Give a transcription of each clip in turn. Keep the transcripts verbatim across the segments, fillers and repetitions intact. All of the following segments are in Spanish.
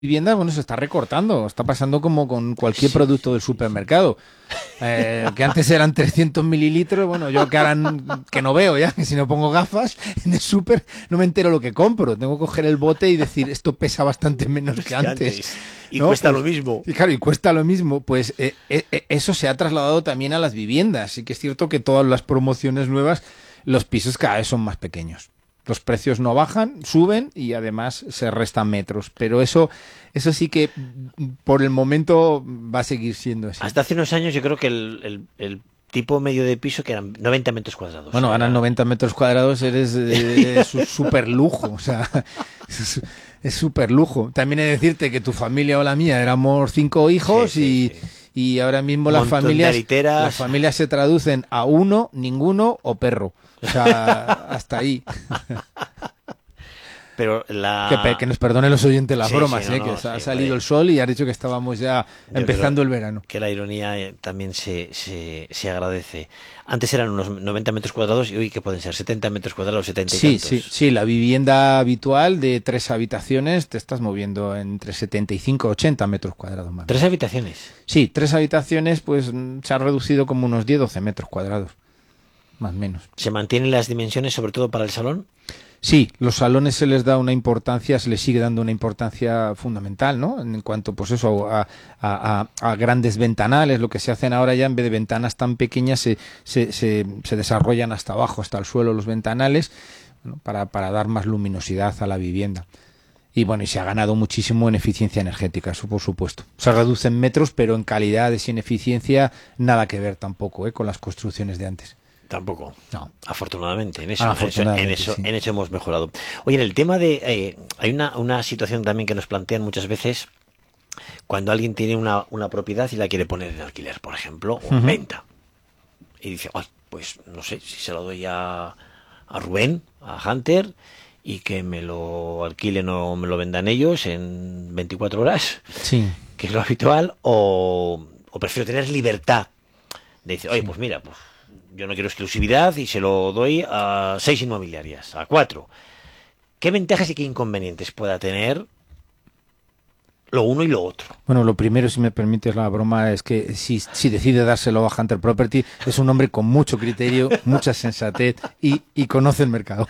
viviendas, bueno, se está recortando. Está pasando como con cualquier Sí, producto sí, del sí, sí. supermercado. Eh, que antes eran trescientos mililitros, bueno, yo que ahora n- que no veo ya, que si no pongo gafas en el súper no me entero lo que compro. Tengo que coger el bote y decir, esto pesa bastante menos que Que antes, antes. Y ¿no? cuesta lo Pues, mismo. y claro, y cuesta lo mismo. Pues eh, eh, eh, eso se ha trasladado también a las viviendas. Sí que es cierto que todas las promociones nuevas, los pisos cada vez son más pequeños. Los precios no bajan, suben y además se restan metros. Pero eso, eso sí que mm, por el momento va a seguir siendo así. Hasta hace unos años yo creo que el, el- el tipo medio de piso que eran noventa metros cuadrados. Bueno, ahora Era... noventa metros cuadrados eres eh, su súper lujo, o sea, es es súper lujo. También he de decirte que tu familia o la mía éramos cinco Sí, hijos sí, y, sí. y ahora mismo Un las montón de familias, las literas. familias se traducen a uno, ninguno o perro. O sea, hasta ahí. Pero Que, pe- que la... nos perdonen los oyentes las Sí, sí, bromas, no, ¿eh? Que no, ha sí, salido hombre. el sol y ha dicho que estábamos ya Yo empezando creo el verano. que la ironía eh, también se, se, se agradece. Antes eran unos noventa metros cuadrados y hoy que pueden ser setenta metros cuadrados, setenta y Sí, sí, tantos. sí, la vivienda habitual de tres habitaciones te estás moviendo entre setenta y cinco y ochenta metros cuadrados más. Tres habitaciones. Sí, tres habitaciones pues mm, se ha reducido como unos diez doce metros cuadrados, más o menos. ¿Se mantienen las dimensiones sobre todo para el salón? Sí, los salones se les da una importancia, se les sigue dando una importancia fundamental, ¿no? En cuanto, pues eso, a, a- a- a grandes ventanales, lo que se hacen ahora ya en vez de ventanas tan pequeñas se, se, se- se desarrollan hasta abajo, hasta el suelo los ventanales, ¿no? para, para dar más luminosidad a la vivienda. Y bueno, y se ha ganado muchísimo en eficiencia energética, eso por supuesto. Se reducen metros, pero en calidades y en eficiencia nada que ver tampoco, ¿eh? Con las construcciones de antes. Tampoco. No. Afortunadamente, en eso, Ah, en eso, en afortunadamente, eso, sí. en eso hemos mejorado. Oye, en el tema de... eh, hay una, una situación también que nos plantean muchas veces cuando alguien tiene una, una propiedad y la quiere poner en alquiler, por ejemplo, o en Ujú. venta. Y dice, "Ay, pues no sé, si se lo doy a, a Rubén, a Hunter, y que me lo alquilen o me lo vendan ellos en veinticuatro horas, Sí, que es lo habitual, o, o prefiero tener libertad. De decir, oye, sí. pues mira, pues yo no quiero exclusividad y se lo doy a seis inmobiliarias, a cuatro. ¿Qué ventajas y qué inconvenientes pueda tener lo uno y lo otro? Bueno, lo primero, si me permites la broma, es que si, si decide dárselo a Hunter Property, es un hombre con mucho criterio, mucha sensatez y, y conoce el mercado.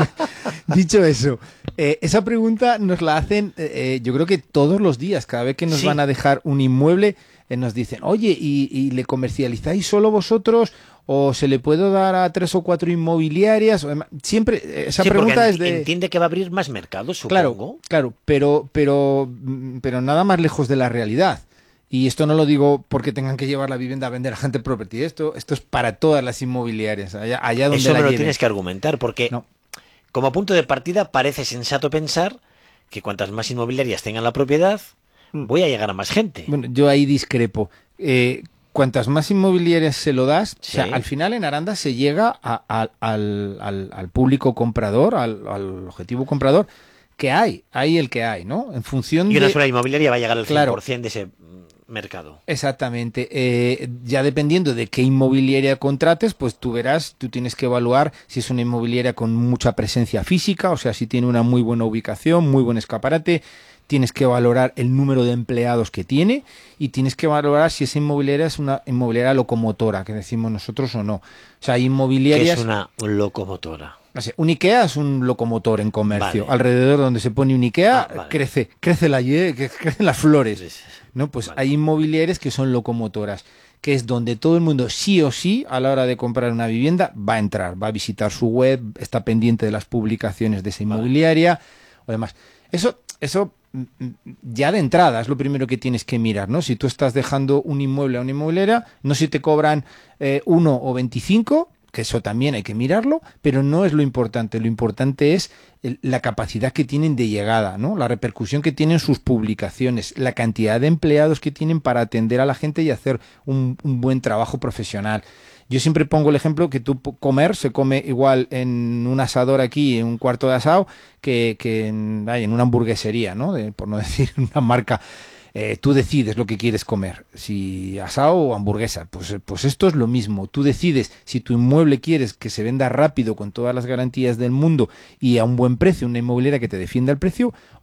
Dicho eso, eh, esa pregunta nos la hacen, eh, eh, yo creo que todos los días, cada vez que nos Sí. van a dejar un inmueble, eh, nos dicen, oye, ¿y, y le comercializáis solo vosotros o se le puede dar a tres o cuatro inmobiliarias? O demás? Siempre, eh, esa Sí, porque pregunta ent- es de... entiende que va a abrir más mercado, Claro, supongo. claro, pero, pero, mm, pero nada más lejos de la realidad. Y esto no lo digo porque tengan que llevar la vivienda a vender a Hunter Property. Esto, esto es para todas las inmobiliarias, allá, allá donde Eso la me lo lleven. tienes que argumentar, porque No. como punto de partida parece sensato pensar que cuantas más inmobiliarias tengan la propiedad, voy a llegar a más gente. Bueno, yo ahí discrepo. Eh, cuantas más inmobiliarias se lo das, o sea, Sí. al final en Aranda se llega a- a- al, al- al público comprador, al, al objetivo comprador, que hay, hay el que hay, ¿no? En función Y una de... sola inmobiliaria va a llegar al Claro. cien por ciento de ese mm, mercado. Exactamente. Eh, ya dependiendo de qué inmobiliaria contrates, pues tú verás, tú tienes que evaluar si es una inmobiliaria con mucha presencia física, o sea, si tiene una muy buena ubicación, muy buen escaparate. Tienes que valorar el número de empleados que tiene y tienes que valorar si esa inmobiliaria es una inmobiliaria locomotora, que decimos nosotros o no. O sea, hay Que inmobiliarias... es una locomotora. No sé, un IKEA es un locomotor en comercio. Vale. Alrededor donde se pone un IKEA, Ah, vale. crece, crece la ye- que crecen las flores. Sí, sí, sí. ¿No? Pues Vale. hay inmobiliarias que son locomotoras, que es donde todo el mundo sí o sí, a la hora de comprar una vivienda, va a entrar, va a visitar su web, está pendiente de las publicaciones de esa inmobiliaria o demás. Eso, eso mm, mm, ya de entrada es lo primero que tienes que mirar, ¿no? Si tú estás dejando un inmueble a una inmobiliaria, no si te cobran eh, uno o veinticinco, que eso también hay que mirarlo, pero no es lo importante. Lo importante es el- la capacidad que tienen de llegada, ¿no? La repercusión que tienen sus publicaciones, la cantidad de empleados que tienen para atender a la gente y hacer un, un buen trabajo profesional. Yo siempre pongo el ejemplo que tú p- comer se come igual en un asador aquí, en un cuarto de asado, que, que en, ay, en una hamburguesería, ¿no? De- por no decir una marca. Eh, tú decides lo que quieres comer, si asado o hamburguesa, pues, pues esto es lo mismo. Tú decides si tu inmueble quieres que se venda rápido con todas las garantías del mundo y a un buen precio, una inmobiliaria que te defienda el precio,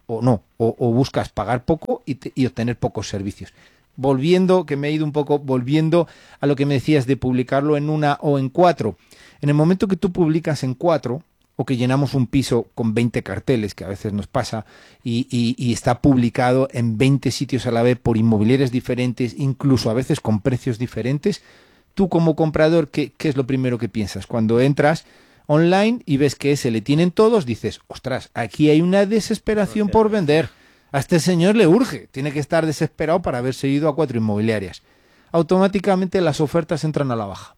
o no, o, o buscas pagar poco y, te, y obtener pocos servicios. Volviendo, que me he ido un poco, volviendo a lo que me decías de publicarlo en una o en cuatro. En el momento que tú publicas en cuatro, o que llenamos un piso con veinte carteles, que a veces nos pasa, y, y, y está publicado en veinte sitios a la vez por inmobiliarias diferentes, incluso a veces con precios diferentes, tú como comprador, ¿qué, qué es lo primero que piensas? Cuando entras online y ves que ese le tienen todos, dices, ostras, aquí hay una desesperación por vender. A este señor le urge, tiene que estar desesperado para haberse ido a cuatro inmobiliarias. Automáticamente las ofertas entran a la baja.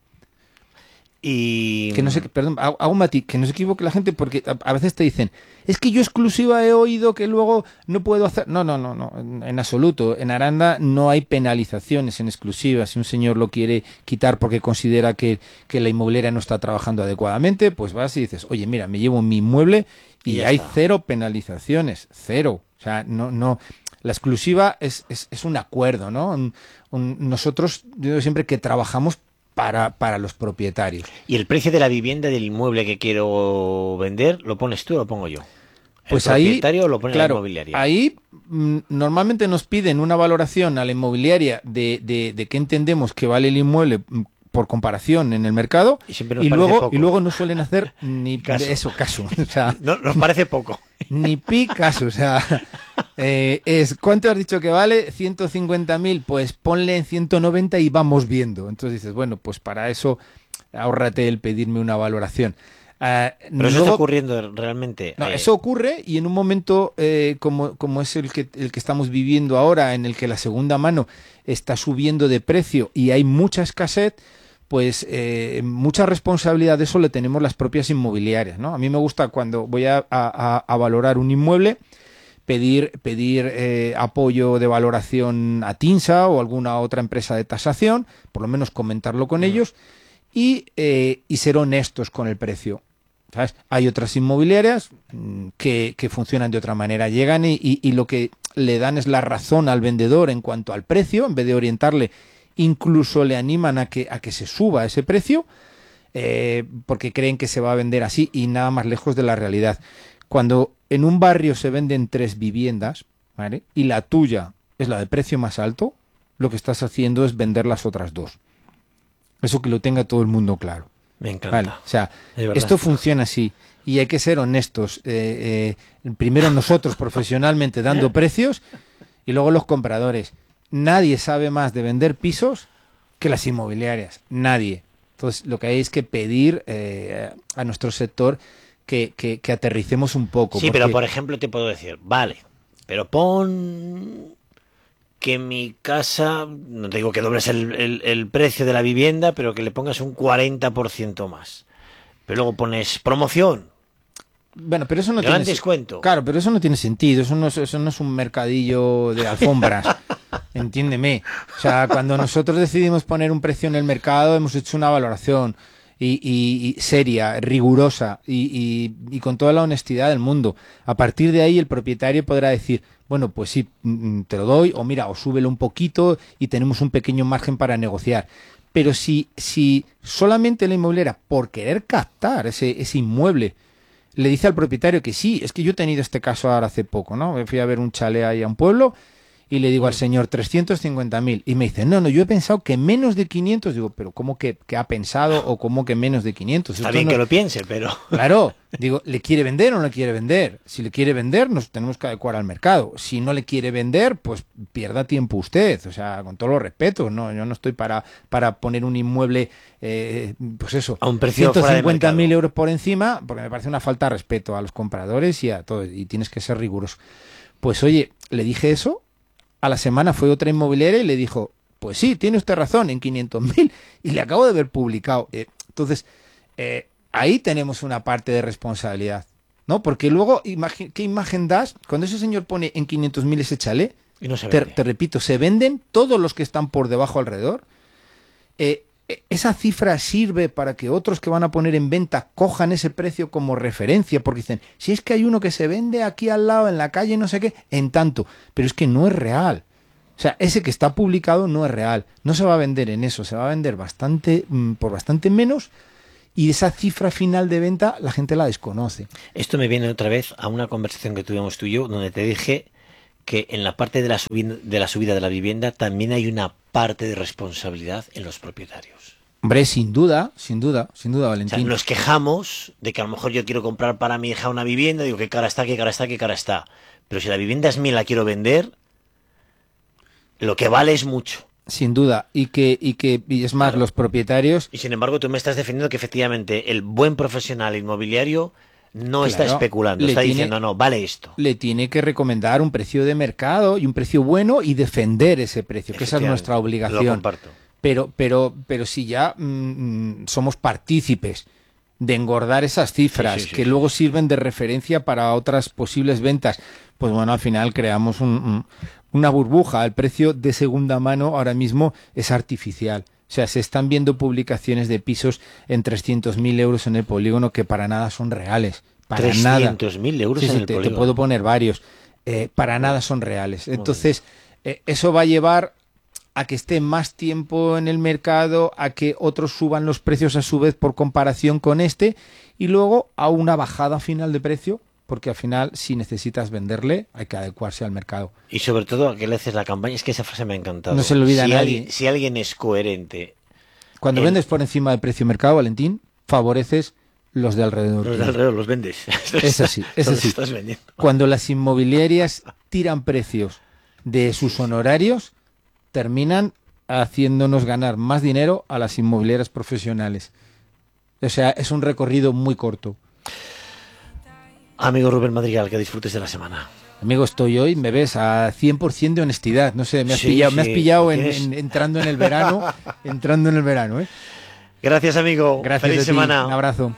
Y que no se, perdón, hago un matiz, que no se equivoque la gente, porque a, a veces te dicen, es que yo exclusiva he oído que luego no puedo hacer. No, no, no, no, en, en absoluto. En Aranda no hay penalizaciones en exclusiva. Si un señor lo quiere quitar porque considera que, que la inmobiliaria no está trabajando adecuadamente, pues vas y dices, oye, mira, me llevo mi inmueble y, y hay está. cero penalizaciones, cero. O sea, no, no. La exclusiva es, es, es un acuerdo, ¿no? Un, un, nosotros, yo digo siempre que trabajamos Para, para los propietarios. ¿Y el precio de la vivienda del inmueble que quiero vender lo pones tú o lo pongo yo? ¿El pues propietario ahí, lo pone claro, la inmobiliaria? Ahí mm, normalmente nos piden una valoración a la inmobiliaria de, de, de qué entendemos que vale el inmueble mm, por comparación en el mercado y, siempre nos y parece luego poco. y luego no suelen hacer ni caso. eso caso. O sea, no, nos parece poco. Ni pi caso, o sea, eh, es ¿cuánto has dicho que vale? ciento cincuenta mil, pues ponle en ciento noventa y vamos viendo. Entonces dices, bueno, pues para eso ahórrate el pedirme una valoración. Uh, Pero luego, eso está ocurriendo realmente. No, eh... eso ocurre y en un momento eh, como, como es el que, el que estamos viviendo ahora, en el que la segunda mano está subiendo de precio y hay mucha escasez, pues eh, mucha responsabilidad de eso le tenemos las propias inmobiliarias, ¿no? A mí me gusta cuando voy a, a, a valorar un inmueble, pedir, pedir eh, apoyo de valoración a TINSA o alguna otra empresa de tasación, por lo menos comentarlo con mm. ellos, y, eh, y ser honestos con el precio. ¿Sabes? Hay otras inmobiliarias que, que funcionan de otra manera, llegan y, y, y lo que le dan es la razón al vendedor en cuanto al precio, en vez de orientarle, incluso le animan a que, a que se suba ese precio, eh, porque creen que se va a vender así y nada más lejos de la realidad. Cuando en un barrio se venden tres viviendas, ¿vale? Y la tuya es la de precio más alto, lo que estás haciendo es vender las otras dos. Eso que lo tenga todo el mundo claro. Me encanta. Vale, o sea, esto funciona así y hay que ser honestos. Eh, eh, primero nosotros profesionalmente dando precios y luego los compradores. Nadie sabe más de vender pisos que las inmobiliarias. Nadie. Entonces, lo que hay es que pedir eh, a nuestro sector que, que, que aterricemos un poco. Sí, porque... pero por ejemplo te puedo decir, vale, pero pon que mi casa, no te digo que dobles el, el, el precio de la vivienda, pero que le pongas un cuarenta por ciento más. Pero luego pones promoción. Bueno, pero eso no gran tiene descuento. Claro, pero eso no tiene sentido. Eso no es, eso no es un mercadillo de alfombras. Entiéndeme. O sea, cuando nosotros decidimos poner un precio en el mercado, hemos hecho una valoración y, y, y seria, rigurosa y, y, y con toda la honestidad del mundo. A partir de ahí, el propietario podrá decir, bueno, pues sí, te lo doy, o mira, o súbelo un poquito y tenemos un pequeño margen para negociar. Pero si, si solamente la inmobiliaria, por querer captar ese, ese inmueble, le dice al propietario que sí, es que yo he tenido este caso ahora hace poco, ¿no? Me fui a ver un chalet ahí a un pueblo y le digo al señor trescientos cincuenta mil y me dice, no, no, yo he pensado que menos de quinientos. Digo, pero ¿cómo que, que ha pensado o cómo que menos de quinientos? Está Esto bien no... que lo piense, pero... Claro, digo, ¿le quiere vender o no le quiere vender? Si le quiere vender, nos tenemos que adecuar al mercado. Si no le quiere vender, pues pierda tiempo usted. O sea, con todos los respetos, no, yo no estoy para, para poner un inmueble, eh, pues eso, a un precio ciento cincuenta mil euros por encima, porque me parece una falta de respeto a los compradores y a todo, y tienes que ser riguroso. Pues oye, le dije eso. A la semana fue otra inmobiliaria y le dijo, pues sí, tiene usted razón, en quinientos mil, y le acabo de ver publicado. Eh, entonces, eh, ahí tenemos una parte de responsabilidad, ¿no? Porque luego, imagi- ¿qué imagen das? Cuando ese señor pone en quinientos mil ese chalet, y no se te, vende. te repito, se venden todos los que están por debajo alrededor. Eh, esa cifra sirve para que otros que van a poner en venta cojan ese precio como referencia, porque dicen, si es que hay uno que se vende aquí al lado, en la calle, no sé qué, en tanto, pero es que no es real. O sea, ese que está publicado no es real, no se va a vender en eso, se va a vender bastante, por bastante menos y esa cifra final de venta la gente la desconoce. Esto me viene otra vez a una conversación que tuvimos tú y yo, donde te dije que en la parte de la subida de la, subida de la vivienda también hay una parte de responsabilidad en los propietarios. Hombre, sin duda, sin duda, sin duda, Valentín. O sea, nos quejamos de que a lo mejor yo quiero comprar para mi hija una vivienda, digo, qué cara está, qué cara está, qué cara está. Pero si la vivienda es mía y la quiero vender, lo que vale es mucho. Sin duda, y que, y que y es más, claro, los propietarios... Y sin embargo, tú me estás defendiendo que efectivamente el buen profesional inmobiliario no claro, está especulando, está tiene, diciendo, no, vale esto. Le tiene que recomendar un precio de mercado y un precio bueno y defender ese precio, que esa es nuestra obligación. Lo comparto. Pero, pero, pero si ya mmm, somos partícipes de engordar esas cifras, sí, sí, sí, que sí. luego sirven de referencia para otras posibles ventas, pues bueno, al final creamos un... un una burbuja. El precio de segunda mano ahora mismo es artificial. O sea, se están viendo publicaciones de pisos en trescientos mil euros en el polígono que para nada son reales. Para trescientos mil euros sí, en sí, el te, polígono. Te puedo poner varios. Eh, para nada son reales. Entonces, eh, eso va a llevar a que esté más tiempo en el mercado, a que otros suban los precios a su vez por comparación con este, y luego a una bajada final de precio, porque al final, si necesitas venderle, hay que adecuarse al mercado. Y sobre todo, a que le haces la campaña, es que esa frase me ha encantado. No se le olvida si a nadie. Alguien, si alguien es coherente... Cuando el... vendes por encima del precio de mercado, Valentín, favoreces los de alrededor. Los de alrededor los vendes. Es así, es así. Estás vendiendo. Cuando las inmobiliarias tiran precios de sus honorarios, terminan haciéndonos ganar más dinero a las inmobiliarias profesionales. O sea, es un recorrido muy corto. Amigo Rubén Madrigal, que disfrutes de la semana. Amigo, estoy hoy, me ves, a cien por ciento de honestidad. No sé, me has sí, pillado, sí. me has pillado en, ¿Tienes... en, entrando en el verano, entrando en el verano, ¿eh? Gracias, amigo. Gracias. Feliz semana. Un abrazo.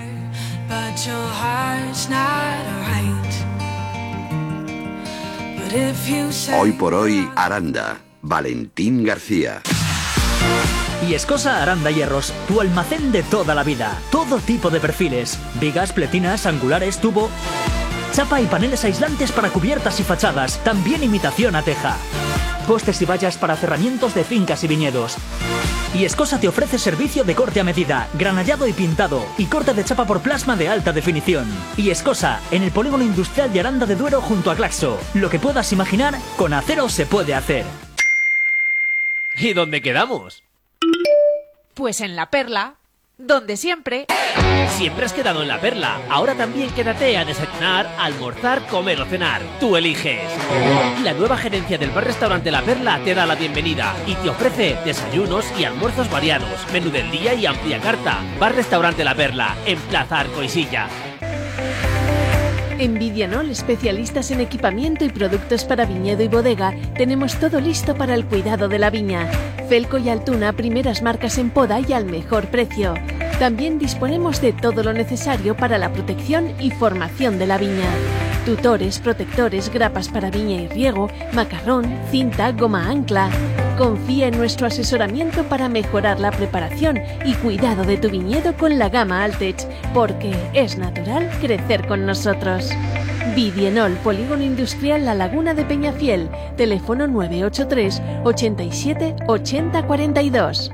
Hoy por hoy, Aranda. Valentín García. Viescosa Aranda Hierros, tu almacén de toda la vida. Todo tipo de perfiles, vigas, pletinas, angulares, tubo, chapa y paneles aislantes para cubiertas y fachadas, también imitación a teja. Postes y vallas para cerramientos de fincas y viñedos. Viescosa te ofrece servicio de corte a medida, granallado y pintado, y corte de chapa por plasma de alta definición. Viescosa, en el polígono industrial de Aranda de Duero junto a Glaxo. Lo que puedas imaginar, con acero se puede hacer. ¿Y dónde quedamos? Pues en La Perla, donde siempre... Siempre has quedado en La Perla. Ahora también quédate a desayunar, almorzar, comer o cenar. Tú eliges. La nueva gerencia del bar-restaurante La Perla te da la bienvenida y te ofrece desayunos y almuerzos variados, menú del día y amplia carta. Bar-restaurante La Perla, en Plaza Arcoisilla. En Vidianol, especialistas en equipamiento y productos para viñedo y bodega, tenemos todo listo para el cuidado de la viña. Felco y Altuna, primeras marcas en poda y al mejor precio. También disponemos de todo lo necesario para la protección y formación de la viña. Tutores, protectores, grapas para viña y riego, macarrón, cinta, goma ancla. Confía en nuestro asesoramiento para mejorar la preparación y cuidado de tu viñedo con la gama Altech, porque es natural crecer con nosotros. Vidienol, Polígono Industrial La Laguna de Peñafiel, teléfono nueve ocho tres, ochenta y siete, ochenta cuarenta y dos.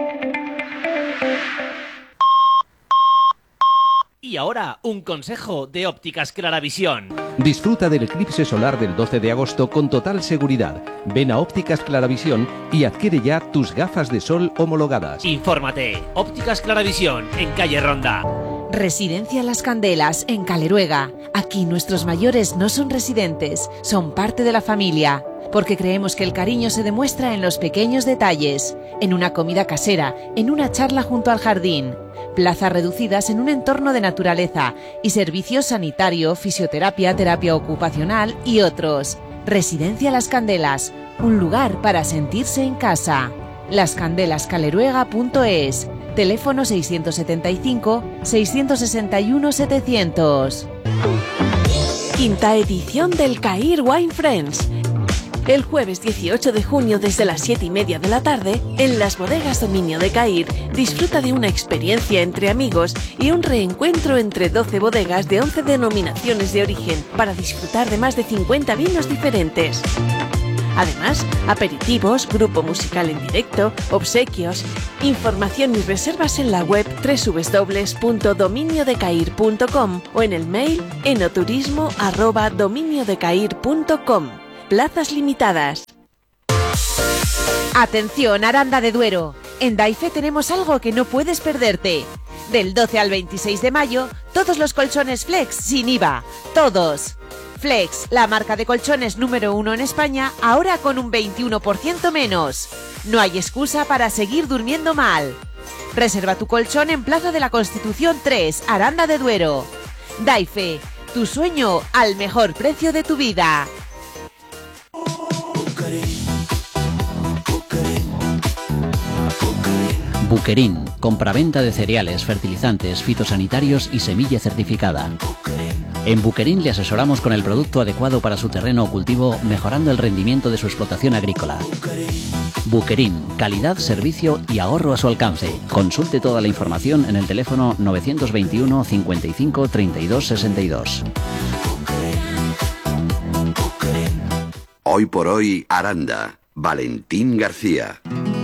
Y ahora, un consejo de Ópticas Claravisión. Disfruta del eclipse solar del doce de agosto con total seguridad. Ven a Ópticas Claravisión y adquiere ya tus gafas de sol homologadas. Infórmate. Ópticas Claravisión, en calle Ronda. Residencia Las Candelas, en Caleruega. Aquí nuestros mayores no son residentes, son parte de la familia. Porque creemos que el cariño se demuestra en los pequeños detalles. En una comida casera, en una charla junto al jardín. Plazas reducidas en un entorno de naturaleza y servicios sanitario, fisioterapia, terapia ocupacional y otros. Residencia Las Candelas, un lugar para sentirse en casa. las candelas caleruega punto es. Teléfono seiscientos setenta y cinco, seiscientos sesenta y uno, setecientos. Quinta edición del CAIR Wine Friends. El jueves dieciocho de junio desde las siete y media de la tarde, en las bodegas Dominio de CAIR, disfruta de una experiencia entre amigos y un reencuentro entre doce bodegas de once denominaciones de origen para disfrutar de más de cincuenta vinos diferentes. Además, aperitivos, grupo musical en directo, obsequios, información y reservas en la web doble u doble u doble u punto dominio de cair punto com o en el mail enoturismo arroba dominio de cair punto com. Plazas limitadas. Atención, Aranda de Duero. En Daife tenemos algo que no puedes perderte. Del doce al veintiséis de mayo, todos los colchones Flex sin I V A. Todos. Flex, la marca de colchones número uno en España, ahora con un veintiuno por ciento menos. No hay excusa para seguir durmiendo mal. Reserva tu colchón en Plaza de la Constitución tres, Aranda de Duero. Daife, tu sueño al mejor precio de tu vida. Buquerín, compraventa de cereales, fertilizantes, fitosanitarios y semilla certificada. En Buquerín le asesoramos con el producto adecuado para su terreno o cultivo, mejorando el rendimiento de su explotación agrícola. Buquerín, calidad, servicio y ahorro a su alcance. Consulte toda la información en el teléfono novecientos veintiuno, cincuenta y cinco, treinta y dos, sesenta y dos. Hoy por hoy, Aranda. Valentín García.